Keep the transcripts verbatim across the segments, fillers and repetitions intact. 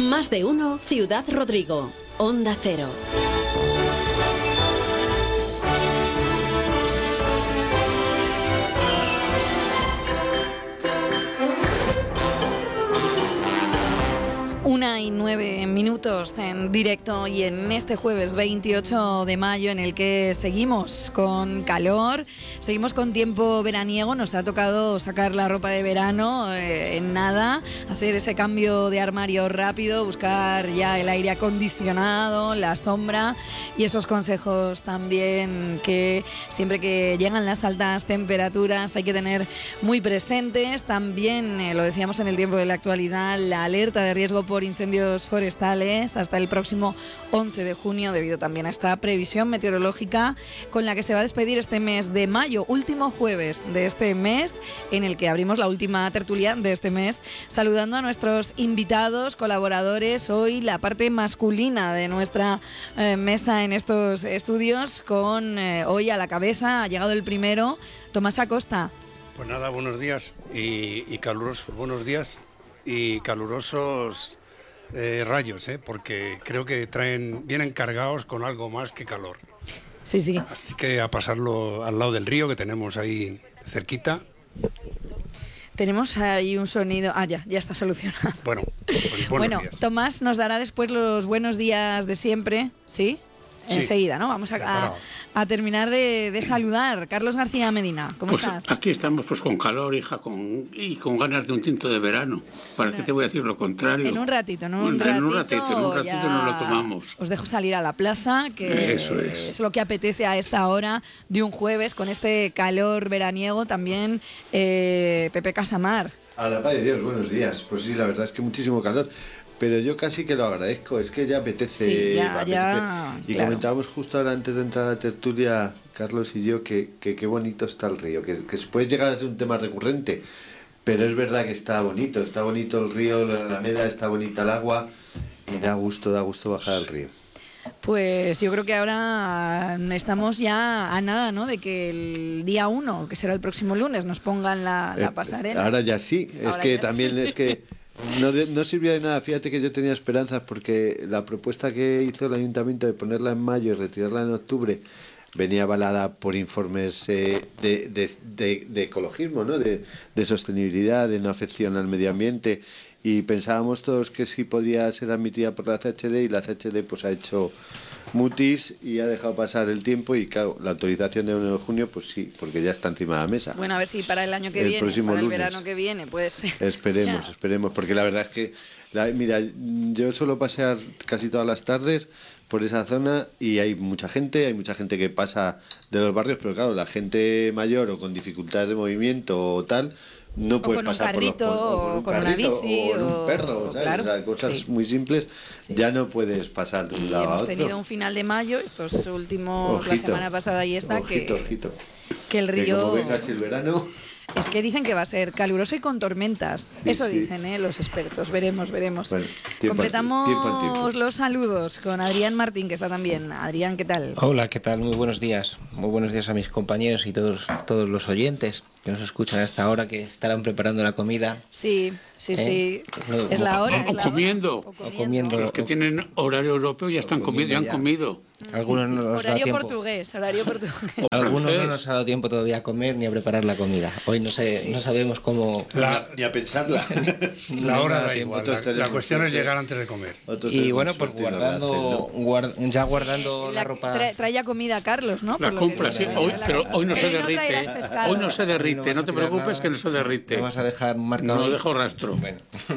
Más de uno, Ciudad Rodrigo. Onda Cero. Una y nueve minutos en directo y en este jueves veintiocho de mayo, en el que seguimos con calor, seguimos con tiempo veraniego. Nos ha tocado sacar la ropa de verano eh, en nada, hacer ese cambio de armario rápido, buscar ya el aire acondicionado, la sombra y esos consejos también que siempre que llegan las altas temperaturas hay que tener muy presentes. También, eh, lo decíamos en el tiempo de la actualidad, la alerta de riesgo por incendios forestales hasta el próximo once de junio, debido también a esta previsión meteorológica con la que se va a despedir este mes de mayo, último jueves de este mes, en el que abrimos la última tertulia de este mes, saludando a nuestros invitados, colaboradores. Hoy la parte masculina de nuestra eh, mesa en estos estudios, con eh, hoy a la cabeza, ha llegado el primero, Tomás Acosta. Pues nada, buenos días y, y calurosos, buenos días y calurosos eh, rayos, ¿eh? Porque creo que traen, vienen cargados con algo más que calor. Sí, sí. Así que a pasarlo al lado del río que tenemos ahí cerquita. Tenemos ahí un sonido... Ah, ya, ya está solucionado. Bueno, pues bueno, días. Tomás nos dará después los buenos días de siempre, ¿sí? Sí. Enseguida, ¿no? Vamos a, a, a terminar de, de saludar. Carlos García Medina, ¿cómo pues estás? Aquí estamos pues con calor, hija, con, y con ganas de un tinto de verano. ¿Para no. qué te voy a decir lo contrario? En un ratito, en un, en ratito, un ratito, en un ratito nos lo tomamos. Os dejo salir a la plaza, que Eso es. es lo que apetece a esta hora de un jueves, con este calor veraniego. También eh, Pepe Casamar. A la paz de Dios, buenos días. Pues sí, la verdad es que muchísimo calor. Pero yo casi que lo agradezco, es que ya apetece. Sí, ya, apetece. ya, y claro. Comentábamos justo ahora antes de entrar a la tertulia, Carlos y yo, que qué bonito está el río, que, que puede llegar a ser un tema recurrente, pero es verdad que está bonito, está bonito el río, la alameda, está bonita el agua, y da gusto, da gusto bajar al río. Pues yo creo que ahora estamos ya a nada, ¿no?, de que el día uno, que será el próximo lunes, nos pongan la, la pasarela. Ahora ya sí, es ahora que ya también sí. es que... No, de, no sirvió de nada. Fíjate que yo tenía esperanzas porque la propuesta que hizo el ayuntamiento de ponerla en mayo y retirarla en octubre venía avalada por informes eh, de, de, de, de ecologismo, ¿no? de, de sostenibilidad, de no afección al medio ambiente, y pensábamos todos que sí podía ser admitida por la C H D, y la C H D pues ha hecho mutis y ha dejado pasar el tiempo, y claro, la autorización de uno de junio pues sí, porque ya está encima de la mesa. Bueno, a ver si para el año que el viene, próximo para el lunes. verano que viene, pues... Esperemos, ya. esperemos, porque la verdad es que, la, mira, yo suelo pasear casi todas las tardes por esa zona y hay mucha gente, hay mucha gente que pasa de los barrios, pero claro, la gente mayor o con dificultades de movimiento o tal, no o puedes con pasar un carrito, por los o con, un con carrito, una bici, o con un perro, ¿sabes? Claro, o sea, cosas sí. muy simples, sí. ya no puedes pasar de un y lado a hemos otro. tenido un final de mayo, estos últimos, Ojito, la semana pasada y esta, ojito, que, ojito. que el río... Que como venga el verano... Es que dicen que va a ser caluroso y con tormentas. Sí, Eso sí. dicen ¿eh? los expertos. Veremos, veremos. Bueno, tiempo, Completamos tiempo en tiempo. los saludos con Adrián Martín, que está también. Adrián, ¿qué tal? Hola, ¿qué tal? Muy buenos días. Muy buenos días a mis compañeros y todos, todos los oyentes que nos escuchan a esta hora, que estarán preparando la comida. Sí, sí, ¿Eh? sí. No, es la hora. O, es la comiendo. hora. O comiendo. Los que tienen horario europeo ya están comiendo, ya han ya. comido. Algunos no nos da Horario tiempo. portugués, horario portugués. Algunos francés. no nos ha dado tiempo todavía a comer ni a preparar la comida. Hoy no sé, no sabemos cómo. La, Ni a pensarla. la hora da tiempo. igual, la, la cuestión es llegar antes de comer. Otros Y tenemos bueno, pues suerte y no la guardando, hacen, ¿no? guard- ya guardando la, La- ropa. Trae, trae ya comida a Carlos, ¿no? La Por lo que compra, dice. sí. Hoy, pero hoy no se Pero no derrite. traerás pescado. Hoy no se Hoy no derrite, vas no a te tirar preocupes nada. que no se derrite. No vas a dejar marca No hoy. dejo rastro. Bueno,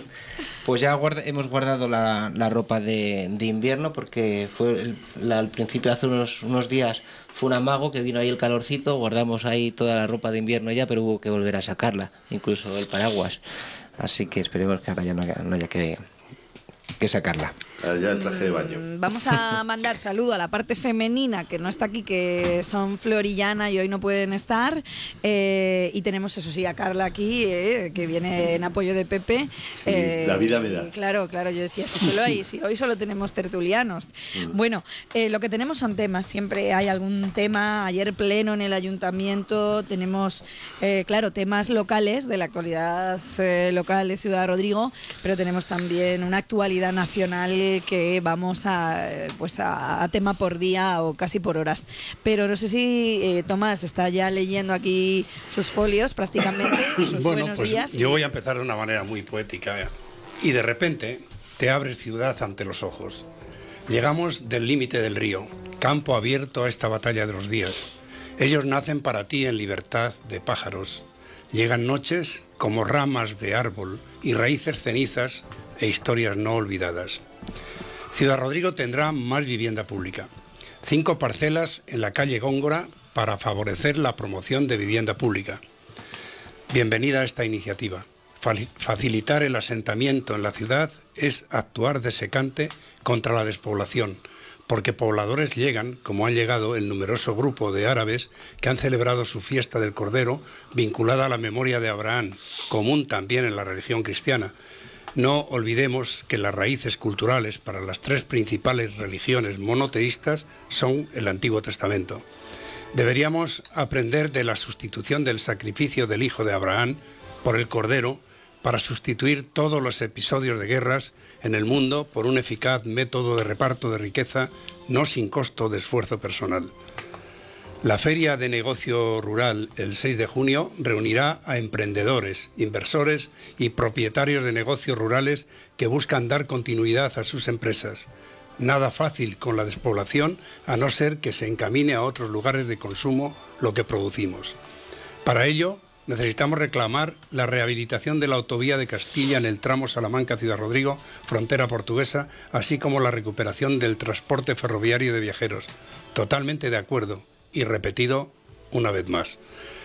pues ya guarda, hemos guardado la, la ropa de, de invierno, porque fue el, la, al principio, hace unos, unos días, fue un amago que vino ahí el calorcito, guardamos ahí toda la ropa de invierno ya, pero hubo que volver a sacarla, incluso el paraguas. Así que esperemos que ahora ya no haya, no haya que, que sacarla. Ah, ya el traje de baño. Mm, Vamos a mandar saludo a la parte femenina, que no está aquí, que son Flor y Llana y hoy no pueden estar. Eh, y tenemos, eso sí, a Carla aquí, eh, que viene en apoyo de Pepe. Sí, la vida me da. y Claro, claro, yo decía, si solo hay, si hoy solo tenemos tertulianos. Mm. Bueno, eh, lo que tenemos son temas, siempre hay algún tema. Ayer pleno en el ayuntamiento, tenemos, eh, claro, temas locales, de la actualidad eh, local de Ciudad Rodrigo, pero tenemos también una actualidad carretera nacional que vamos a, pues a, a tema por día o casi por horas. Pero no sé si eh, Tomás está ya leyendo aquí sus folios prácticamente. Sus bueno, buenos pues días. yo voy a empezar de una manera muy poética. ¿eh? Y de repente te abres ciudad ante los ojos. Llegamos del límite del río, campo abierto a esta batalla de los días. Ellos nacen para ti en libertad de pájaros. Llegan noches como ramas de árbol y raíces cenizas e historias no olvidadas. Ciudad Rodrigo tendrá más vivienda pública. Cinco parcelas en la calle Góngora para favorecer la promoción de vivienda pública. Bienvenida a esta iniciativa. Facilitar el asentamiento en la ciudad es actuar de secante contra la despoblación, porque pobladores llegan, como han llegado el numeroso grupo de árabes que han celebrado su fiesta del Cordero vinculada a la memoria de Abraham, común también en la religión cristiana. No olvidemos que las raíces culturales para las tres principales religiones monoteístas son el Antiguo Testamento. Deberíamos aprender de la sustitución del sacrificio del hijo de Abraham por el Cordero para sustituir todos los episodios de guerras en el mundo por un eficaz método de reparto de riqueza, no sin costo de esfuerzo personal. La Feria de Negocio Rural, el seis de junio, reunirá a emprendedores, inversores y propietarios de negocios rurales que buscan dar continuidad a sus empresas. Nada fácil con la despoblación, a no ser que se encamine a otros lugares de consumo lo que producimos. Para ello, necesitamos reclamar la rehabilitación de la autovía de Castilla en el tramo Salamanca-Ciudad Rodrigo, frontera portuguesa, así como la recuperación del transporte ferroviario de viajeros. Totalmente de acuerdo y repetido una vez más.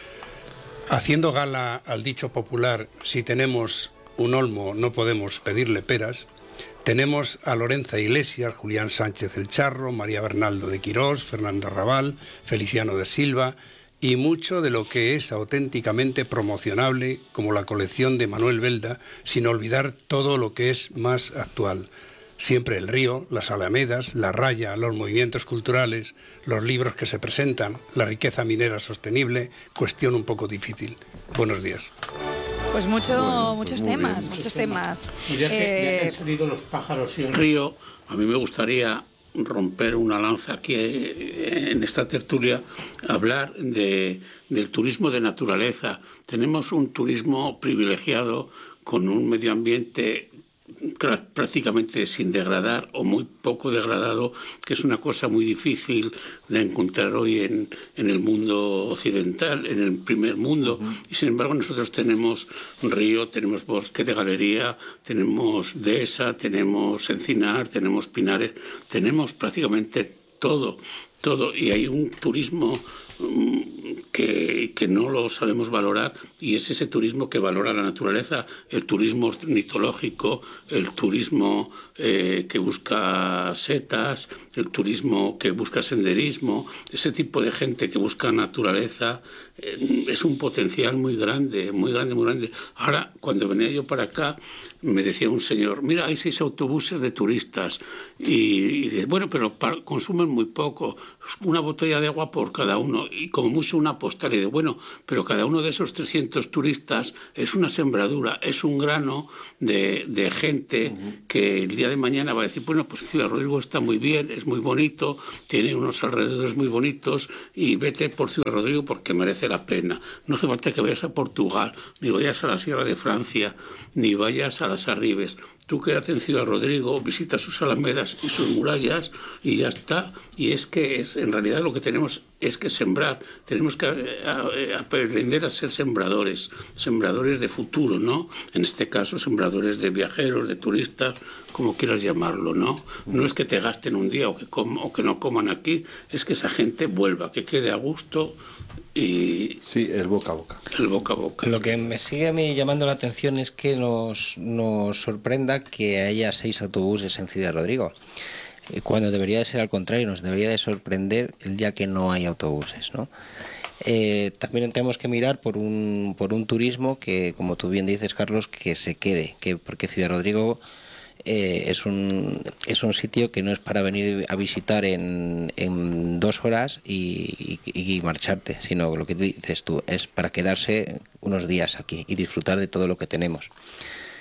Haciendo gala al dicho popular, si tenemos un olmo no podemos pedirle peras, tenemos a Lorenza Iglesias, Julián Sánchez El Charro, María Bernaldo de Quirós, Fernando Arrabal, Feliciano de Silva, y mucho de lo que es auténticamente promocionable, como la colección de Manuel Belda, sin olvidar todo lo que es más actual. Siempre el río, las alamedas, la raya, los movimientos culturales, los libros que se presentan, la riqueza minera sostenible, cuestión un poco difícil. Buenos días. Pues mucho, Bueno, muchos pues temas, bien, muchos temas. temas. Ya que, Eh, ya que han salido los pájaros y el río, a mí me gustaría romper una lanza aquí en esta tertulia, hablar de, del turismo de naturaleza. Tenemos un turismo privilegiado con un medio ambiente prácticamente sin degradar o muy poco degradado, que es una cosa muy difícil de encontrar hoy en, en el mundo occidental, en el primer mundo. Uh-huh. Y sin embargo nosotros tenemos río, tenemos bosque de galería, tenemos dehesa, tenemos encinar, tenemos pinares, tenemos prácticamente todo, todo. Y hay un turismo Que, que no lo sabemos valorar, y es ese turismo que valora la naturaleza, el turismo ornitológico, el turismo eh, que busca setas, el turismo que busca senderismo, ese tipo de gente que busca naturaleza, eh, es un potencial muy grande, muy grande, muy grande. Ahora, cuando venía yo para acá, me decía un señor, mira, hay seis autobuses de turistas, y, y de, bueno, pero para, consumen muy poco, una botella de agua por cada uno, y como mucho una postal, y de bueno, pero cada uno de esos trescientos turistas es una sembradura, es un grano de, de gente uh-huh. que el día de mañana va a decir, bueno, pues Ciudad Rodrigo está muy bien, es muy bonito, tiene unos alrededores muy bonitos, y vete por Ciudad Rodrigo porque merece la pena. No hace falta que vayas a Portugal, ni vayas a la Sierra de Francia, ni vayas a las Arribes. Tú quédate en Ciudad Rodrigo, visita sus alamedas y sus murallas y ya está. Y es que es, en realidad lo que tenemos es que sembrar. Tenemos que a, a, aprender a ser sembradores, sembradores de futuro, ¿no? En este caso, sembradores de viajeros, de turistas, como quieras llamarlo, ¿no? No es que te gasten un día o que, com, o que no coman aquí, es que esa gente vuelva, que quede a gusto. Y sí, el boca a boca. El boca a boca. Lo que me sigue a mí llamando la atención es que nos, nos sorprenda que haya seis autobuses en Ciudad Rodrigo, cuando debería de ser al contrario, nos debería de sorprender el día que no hay autobuses, ¿no? Eh, también tenemos que mirar por un, por un turismo que, como tú bien dices, Carlos, que se quede, que porque Ciudad Rodrigo Eh, es un es un sitio que no es para venir a visitar en, en dos horas y, y, y marcharte, sino lo que dices tú, es para quedarse unos días aquí y disfrutar de todo lo que tenemos.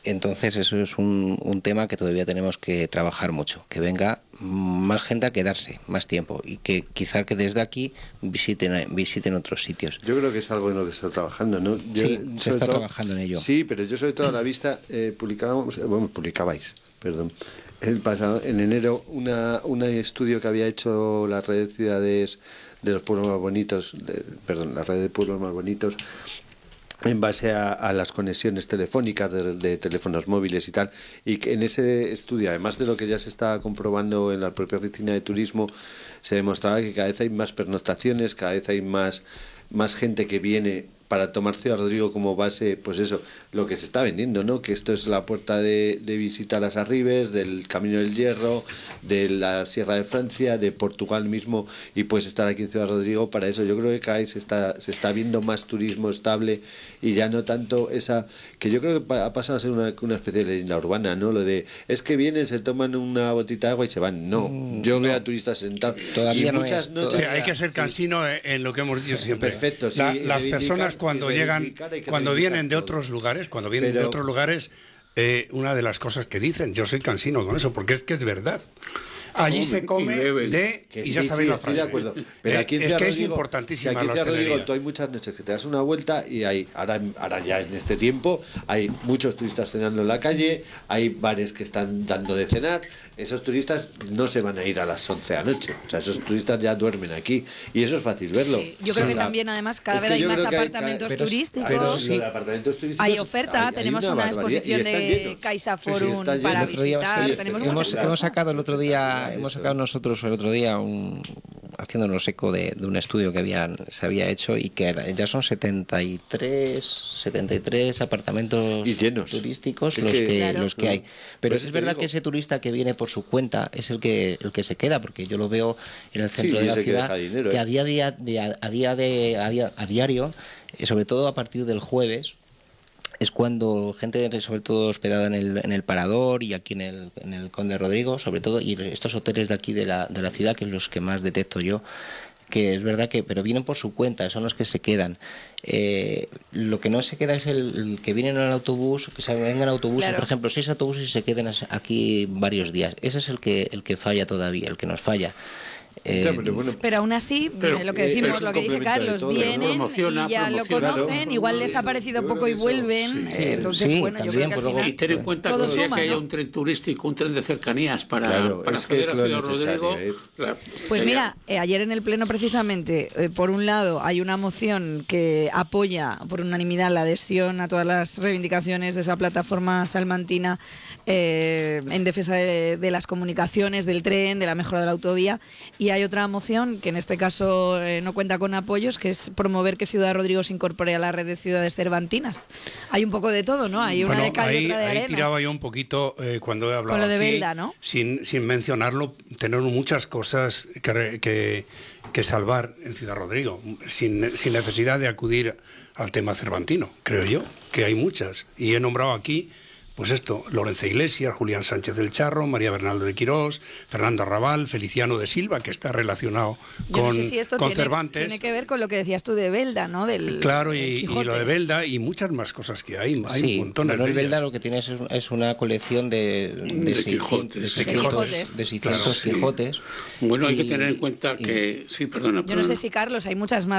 Entonces eso es un, un tema que todavía tenemos que trabajar mucho, que venga más gente a quedarse más tiempo y que quizá que desde aquí visiten visiten otros sitios. Yo creo que es algo en lo que se está trabajando, ¿no? Yo, sí, se está todo, trabajando en ello. Sí, pero yo sobre todo a la vista eh, publicábamos, bueno, publicabais, perdón, el pasado, en enero, una, un estudio que había hecho la red de ciudades de los pueblos más bonitos, de, perdón, la red de pueblos más bonitos, en base a, a las conexiones telefónicas de, de teléfonos móviles y tal, y que en ese estudio, además de lo que ya se está comprobando en la propia oficina de turismo, se demostraba que cada vez hay más pernoctaciones, cada vez hay más, más gente que viene para tomar Ciudad Rodrigo como base, pues eso, lo que se está vendiendo, ¿no? Que esto es la puerta de, de visita a las Arribes, del Camino del Hierro, de la Sierra de Francia, de Portugal mismo, y puedes estar aquí en Ciudad Rodrigo para eso. Yo creo que cada vez se está, se está viendo más turismo estable y ya no tanto esa, que yo creo que ha pasado a ser una, una especie de leyenda urbana, ¿no? Lo de, es que vienen, se toman una botita de agua y se van. No, yo veo a turistas sentados. Todavía y no muchas es, noches... O sea, hay que ser cansino sí. en lo que hemos dicho siempre. Perfecto, sí. La, las personas cuando llegan, cuando vienen de todo. otros lugares, cuando vienen Pero, de otros lugares, eh, una de las cosas que dicen, yo soy cansino con eso, porque es que es verdad. Allí Come se come y de... Que y sí, ya sabéis sí, la estoy frase. de acuerdo. Pero Eh, aquí en es Ciudad que es Rodrigo- importantísima que aquí la en Ciudad Rodrigo hostelería. tú hay muchas noches que te das una vuelta y hay ahora, ahora ya en este tiempo hay muchos turistas cenando en la calle, hay bares que están dando de cenar. Esos turistas no se van a ir a las once de la noche, o sea, esos turistas ya duermen aquí y eso es fácil verlo. Sí, yo creo O que sea, también además cada es vez que hay yo más creo que hay- apartamentos pero- turísticos. pero Sí. lo de apartamentos turísticos Hay oferta, hay- hay tenemos una una, barbaridad, exposición y están de llenos. Caixa Sí, sí, Forum están para llenos. El otro día- visitar, oye, tenemos hemos, muchas hemos cosas. sacado el otro día, Eso. hemos sacado nosotros el otro día un, haciéndonos eco de, de un estudio que habían, se había hecho y que era- ya son setenta y tres, setenta y tres apartamentos Y llenos. turísticos Es los que- que, Claro. los que hay. Pero Pues es te verdad digo. que ese turista que viene por su cuenta es el que el que se queda, porque yo lo veo en el centro Sí, de la ese que ciudad deja dinero, que ¿eh? a día de, de- a día de a, día- a diario, eh, sobre todo a partir del jueves, es cuando gente que sobre todo hospedada en el, en el Parador y aquí en el, en el Conde Rodrigo, sobre todo, y estos hoteles de aquí de la, de la ciudad, que es los que más detecto yo, que es verdad que, pero vienen por su cuenta, son los que se quedan. Eh, lo que no se queda es el, el que vienen en el autobús, que se vengan en autobús, Claro. por ejemplo, seis autobuses y se queden as- aquí varios días. Ese es el que, el que falla todavía, el que nos falla. Eh, Ya, pero bueno, Pero aún así, Pero, eh, lo que eh, decimos, es un lo que dice complemento de Carlos, todo. vienen Promociona, y ya lo promociona. conocen, Claro. igual les ha Yo parecido creo poco que y eso- vuelven. sí. eh, entonces, Sí, bueno, yo también, creo que pues al luego- final Y ten en cuenta que todo el día suma, que haya ¿no? un tren turístico, un tren de cercanías para, Claro, para es que acceder es a lo Ciudad necesario, Rodrigo. ¿eh? la- Pues sería- mira, eh, ayer en el Pleno precisamente, eh, por un lado hay una moción que apoya por unanimidad la adhesión a todas las reivindicaciones de esa plataforma salmantina eh, en defensa de, de las comunicaciones, del tren, de la mejora de la autovía, y hay otra moción que en este caso eh, no cuenta con apoyos, que es promover que Ciudad Rodrigo se incorpore a la red de ciudades cervantinas. Hay un poco de todo, ¿no? Hay una Bueno, de cal y ahí, otra de ahí arena. tiraba yo un poquito eh, cuando he hablado Con lo de aquí, Belda, ¿no? sin, sin mencionarlo, tenemos muchas cosas que, re- que, que salvar en Ciudad Rodrigo, sin, sin necesidad de acudir al tema cervantino, creo yo, que hay muchas. Y he nombrado aquí, pues esto, Lorenzo Iglesias, Julián Sánchez del Charro, María Bernaldo de Quirós, Fernando Arrabal, Feliciano de Silva, que está relacionado Yo con, no sé si esto con tiene, Cervantes. tiene que ver con lo que decías tú de Belda, ¿no? Del, Claro, y, del y Quijote. lo de Belda y muchas más cosas que hay. Hay sí, montones Manuel de ellas. Belda lo que tiene es, es una colección de, de, De seiscientos, Quijotes. de De seiscientos, Quijotes. de seiscientos Claro, sí. Quijotes. Bueno, hay que Y- tener en cuenta y- que... Sí, perdona. Yo no sé perdona. si, Carlos, hay muchas más